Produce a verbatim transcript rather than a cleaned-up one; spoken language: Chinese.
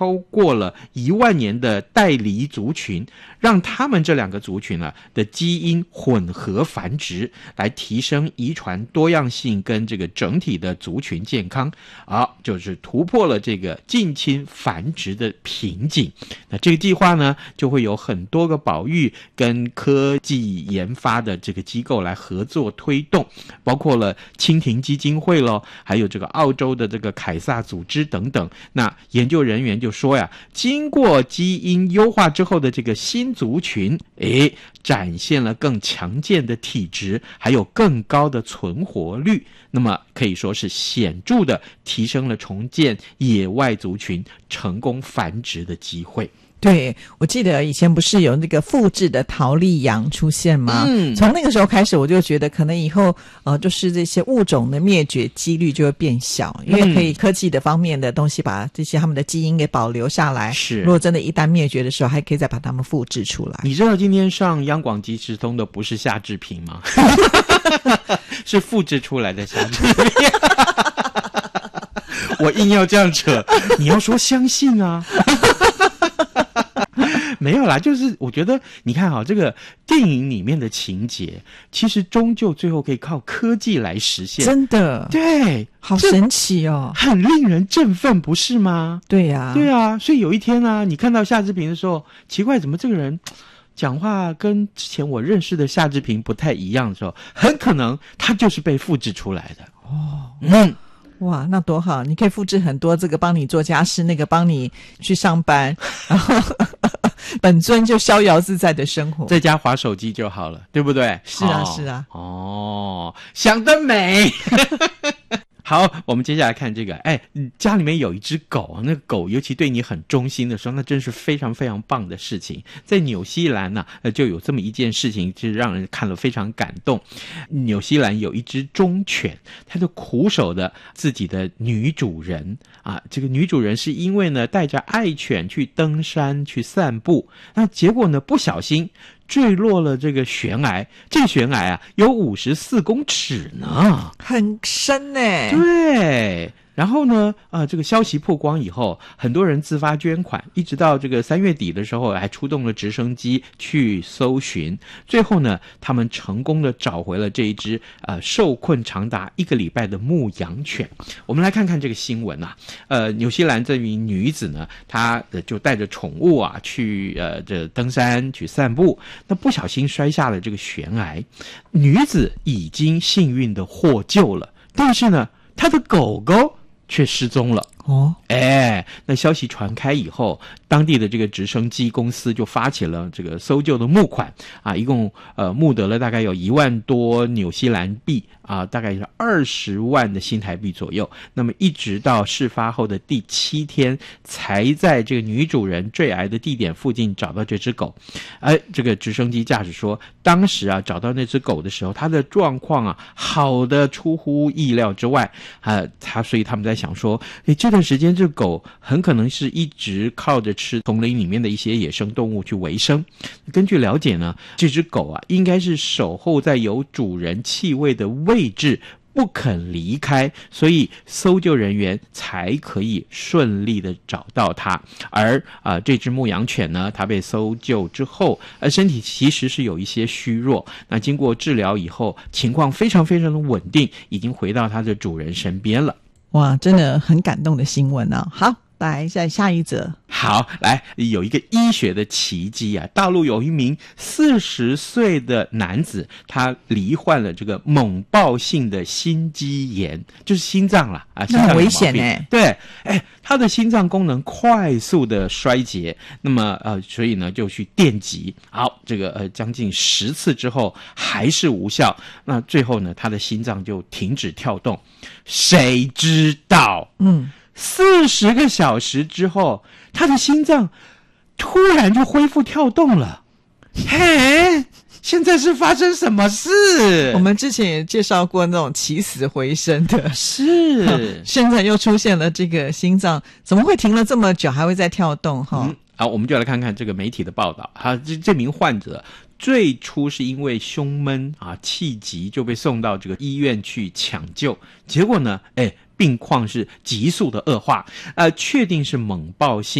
超过了一万年的带离族群，让他们这两个族群呢的基因混合繁殖，来提升遗传多样性跟这个整体的族群健康，啊，就是突破了这个近亲繁殖的瓶颈。那这个计划呢，就会有很多个保育跟科技研发的这个机构来合作推动，包括了蜻蜓基金会咯，还有这个澳洲的这个凯撒组织等等。那研究人员就说呀，经过基因优化之后的这个新族群，诶，展现了更强健的体质，还有更高的存活率，那么可以说是显著的提升了重建野外族群成功繁殖的机会。 对，我记得以前不是有那个复制的桃莉羊出现吗？ 嗯， 从那个时候开始，我就觉得可能以后呃，就是这些物种的灭绝几率就会变小，因为可以科技的方面的东西把这些他们的基因给保留下来。 是， 如果真的一旦灭绝的时候，还可以再把它们复制出来。 你知道今天上央广即时通的不是夏志平吗？是复制出来的夏志平。我硬要这样扯，你要说相信啊。没有啦，就是我觉得你看啊，这个电影里面的情节其实终究最后可以靠科技来实现。 真的， 对， 好神奇哦， 很令人振奋，不是吗？ 对呀、啊， 对啊，所以有一天啊，你看到夏志平的时候，奇怪，怎么这个人讲话跟之前我认识的夏志平不太一样的时候，很可能他就是被复制出来的。 哦， 嗯。 哇，那多好！你可以复制很多，这个帮你做家事，那个帮你去上班，然后本尊就逍遥自在的生活， 在家滑手机就好了，对不对？ 是啊， 哦、 是啊。 哦，想得美。好，我们接下来看这个，哎，家里面有一只狗，那个狗尤其对你很忠心的时候，那真是非常非常棒的事情。在纽西兰呢、啊，就有这么一件事情，就是让人看了非常感动。纽西兰有一只忠犬，它就苦守的自己的女主人啊，这个女主人是因为呢带着爱犬去登山去散步，那结果呢不小心坠落了这个悬崖，这个悬崖啊有五十四公尺呢， 很深耶。 对。然后呢，呃，这个消息曝光以后，很多人自发捐款，一直到这个三月底的时候，还出动了直升机去搜寻。最后呢，他们成功的找回了这一只呃受困长达一个礼拜的牧羊犬。我们来看看这个新闻啊，呃，纽西兰这名女子呢，她、呃、就带着宠物啊去呃这登山去散步，那不小心摔下了这个悬崖，女子已经幸运的获救了，但是呢，她的狗狗却失踪了。 哦， 哎，那消息传开以后，当地的这个直升机公司就发起了这个搜救的募款啊，一共呃募得了大概有一万多纽西兰币啊，大概是二十万的新台币左右。那么一直到事发后的第七天，才在这个女主人坠崖的地点附近找到这只狗。哎，这个直升机驾驶说，当时啊找到那只狗的时候，它的状况啊好的出乎意料之外啊，他所以他们在想说，哎，这段时间这狗很可能是一直靠着吃丛林里面的一些野生动物去维生。根据了解呢，这只狗啊应该是守候在有主人气味的位置不肯离开，所以搜救人员才可以顺利的找到它。而啊、呃，这只牧羊犬呢，它被搜救之后，呃，身体其实是有一些虚弱。那经过治疗以后，情况非常非常的稳定，已经回到它的主人身边了。 哇，真的很感动的新闻啊！好，来再下一则。 好，来，有一个医学的奇迹啊！大陆有一名四十岁的男子，他罹患了这个猛暴性的心肌炎，就是心脏啦啊，心脏有毛病， 那很危险欸。 对，哎，他的心脏功能快速的衰竭，那么呃，所以呢就去电击，好，这个呃将近十次之后还是无效，那最后呢他的心脏就停止跳动，谁知道？ 嗯。 四十个小时之后，他的心脏突然就恢复跳动了。嘿，现在是发生什么事？ 我们之前也介绍过那种起死回生的， 是现在又出现了这个心脏怎么会停了这么久还会再跳动哈、 嗯？好，我们就来看看这个媒体的报道。哈，这这名患者最初是因为胸闷啊气急就被送到这个医院去抢救，结果呢，哎，病况是急速的恶化，呃，确定是猛暴性